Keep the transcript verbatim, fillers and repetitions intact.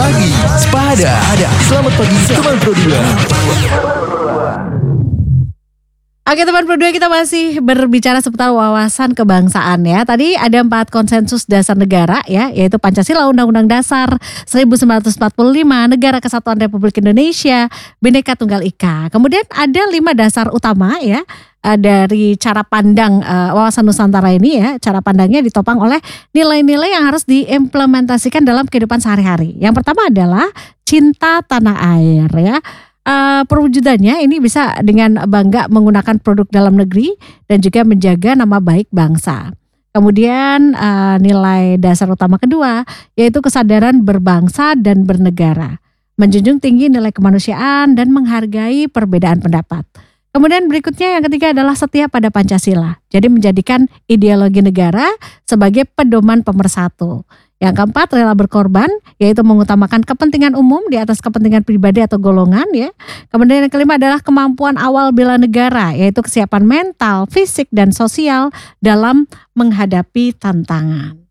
Pagi Sepada. Selamat pagi teman Pro dua. Oke teman Pro dua, kita masih berbicara seputar wawasan kebangsaan ya. Tadi ada empat konsensus dasar negara ya, yaitu Pancasila, Undang-Undang Dasar seribu sembilan ratus empat puluh lima, Negara Kesatuan Republik Indonesia, Bhinneka Tunggal Ika. Kemudian ada lima dasar utama ya, eh, dari cara pandang eh, wawasan Nusantara ini ya. Cara pandangnya ditopang oleh nilai-nilai yang harus diimplementasikan dalam kehidupan sehari-hari. Yang pertama adalah cinta tanah air ya. Uh, perwujudannya ini bisa dengan bangga menggunakan produk dalam negeri dan juga menjaga nama baik bangsa. Kemudian uh, nilai dasar utama kedua yaitu kesadaran berbangsa dan bernegara, menjunjung tinggi nilai kemanusiaan dan menghargai perbedaan pendapat. Kemudian berikutnya yang ketiga adalah setia pada Pancasila, jadi menjadikan ideologi negara sebagai pedoman pemersatu. Yang keempat, rela berkorban, yaitu mengutamakan kepentingan umum di atas kepentingan pribadi atau golongan ya. Kemudian yang kelima adalah kemampuan awal bela negara, yaitu kesiapan mental, fisik, dan sosial dalam menghadapi tantangan.